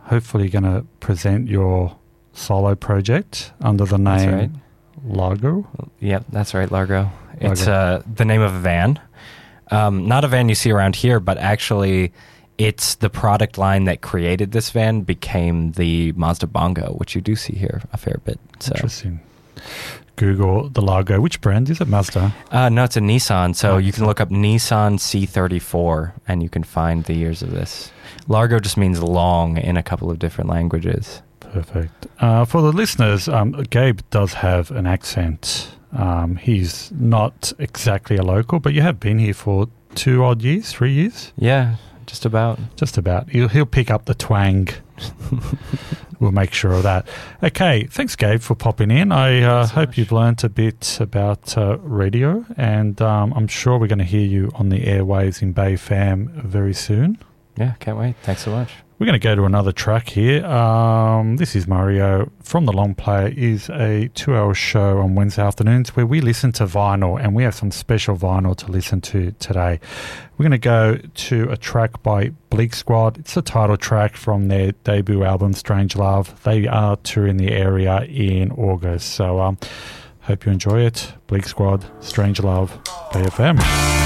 hopefully going to present your solo project under the name Largo. Yep, that's right, Largo. It's the name of a van. Not a van you see around here, but actually it's the product line that created this van became the Mazda Bongo, which you do see here a fair bit. So. Interesting. Google the Largo. Which brand is it? Mazda? No, it's a Nissan. So you can look up Nissan C34 and you can find the years of this. Largo just means long in a couple of different languages. Perfect. For the listeners, Gabe does have an accent. He's not exactly a local, but you have been here for 3 years? Yeah, just about. Just about. He'll pick up the twang. We'll make sure of that. Okay, thanks, Gabe, for popping in. I hope you've learnt a bit about radio, and I'm sure we're going to hear you on the airwaves in Bay Fam very soon. Yeah, can't wait. Thanks so much. We're going to go to another track here. This is Mario from The Long Player. Is a 2-hour show on Wednesday afternoons where we listen to vinyl, and we have some special vinyl to listen to today. We're going to go to a track by Bleak Squad. It's the title track from their debut album, Strange Love. They are touring the area in August, so hope you enjoy it. Bleak Squad, Strange Love, BFM.